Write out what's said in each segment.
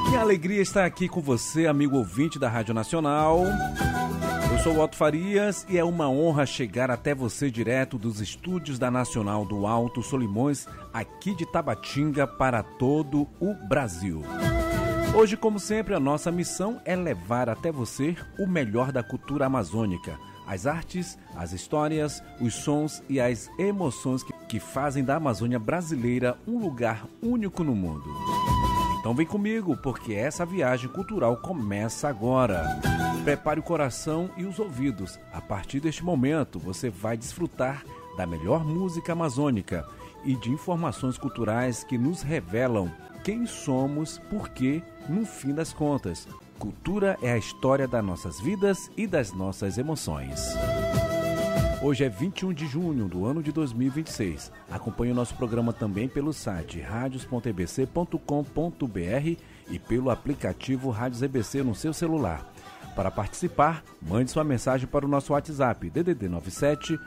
Que alegria estar aqui com você, amigo ouvinte da Rádio Nacional. Eu sou o Otto Farias e é uma honra chegar até você direto dos estúdios da Nacional do Alto Solimões, aqui de Tabatinga, para todo o Brasil. Hoje, como sempre, a nossa missão é levar até você o melhor da cultura amazônica, as artes, as histórias, os sons e as emoções que fazem da Amazônia brasileira um lugar único no mundo. Então vem comigo, porque essa viagem cultural começa agora. Prepare o coração e os ouvidos. A partir deste momento, você vai desfrutar da melhor música amazônica e de informações culturais que nos revelam quem somos, porque, no fim das contas, cultura é a história das nossas vidas e das nossas emoções. Hoje é 21 de junho do ano de 2026. Acompanhe o nosso programa também pelo site radios.ebc.com.br e pelo aplicativo Rádios EBC no seu celular. Para participar, mande sua mensagem para o nosso WhatsApp DDD 97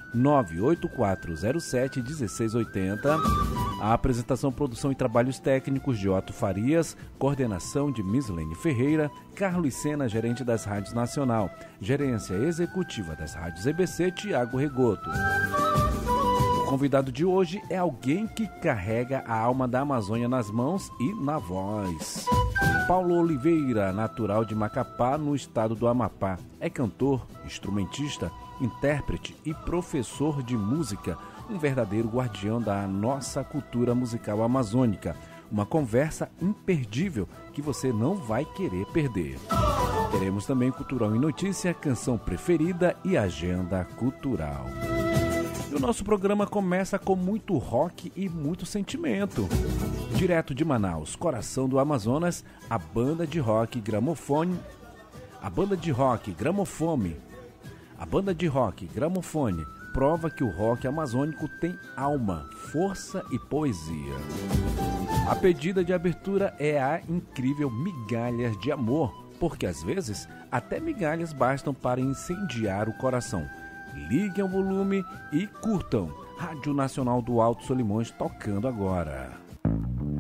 98407 1680. A apresentação, produção e trabalhos técnicos de Otto Farias, coordenação de Mislene Ferreira, Carlos Sena, gerente das Rádios Nacional, gerência executiva das Rádios EBC, Tiago Regoto. O convidado de hoje é alguém que carrega a alma da Amazônia nas mãos e na voz. Paulo Oliveira, natural de Macapá, no estado do Amapá. É cantor, instrumentista, intérprete e professor de música, um verdadeiro guardião da nossa cultura musical amazônica. Uma conversa imperdível que você não vai querer perder. Teremos também Cultural em Notícia, canção preferida e agenda cultural. E o nosso programa começa com muito rock e muito sentimento. Direto de Manaus, coração do Amazonas, a banda de rock Gramofone prova que o rock amazônico tem alma, força e poesia. A pedida de abertura é a incrível Migalhas de Amor, porque às vezes até migalhas bastam para incendiar o coração. Liguem o volume e curtam. Rádio Nacional do Alto Solimões tocando agora.